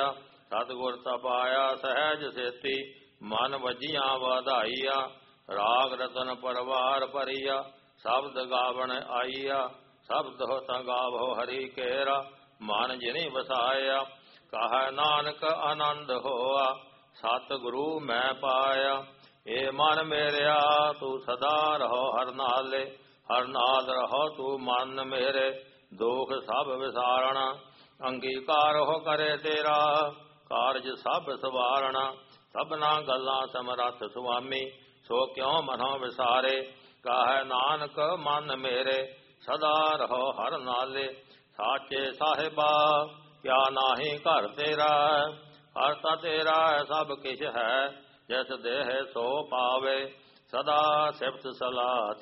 ਸਤਿਗੁਰ ਤਪਾਇਆ ਸਹਿਜ ਸੇਤੀ, ਮਨ ਵਜੀਆਂ ਵਧਾਈਆ। ਰਾਗ ਰਤਨ ਪਰਵਾਰ ਭਰੀਆ, ਸ਼ਬਦ ਗਾਵਣ ਆਈਆ। ਸ਼ਬਦ ਹੋ ਤਾਂ ਗਾਵੋ ਹਰੀ ਕੇਰਾ, ਮਨ ਜਿਨੀ ਵਸਾਇਆ। ਕਹੈ ਨਾਨਕ ਆਨੰਦ ਹੋਆ, ਸਤਿਗੁਰੂ ਮੈਂ ਪਾਇਆ। ਏ ਮਨ ਮੇਰਿਆ ਤੂੰ ਸਦਾ ਰਹੋ ਹਰ ਨਾਲੇ, ਹਰ ਨਾਲ ਰਹੋ ਤੂੰ ਮਨ ਮੇਰੇ। ਦੁਖ ਸਭ ਵਿਸਾਰਣਾ, ਅੰਗੀਕਾਰ ਹੋ ਕਰੇ ਤੇਰਾ, ਕਾਰਜ ਸਭ ਸਵਾਰਣਾ। ਸਭਨਾ ਗੱਲਾਂ ਸਮਰੱਥ ਸੁਆਮੀ, ਸੋ ਕਿਉ ਮਨੋ ਵਿਸਾਰੇ। ਕਹੈ ਨਾਨਕ ਮਨ ਮੇਰੇ, ਸਦਾ ਰਹੋ ਹਰ ਨਾਲੇ। ਸਾਚੇ ਸਾਹਿਬਾ ਕਿਆ ਨਾਹੀ ਘਰ ਤੇਰਾ, ਹਰ ਤਾਂ ਤੇਰਾ ਸਭ ਕਿਛ ਹੈ। ਜਿਸ ਦੇਹ ਸੋ ਪਾਵੇ, ਸਦਾ ਸਿਫਤ ਸਲਾਹ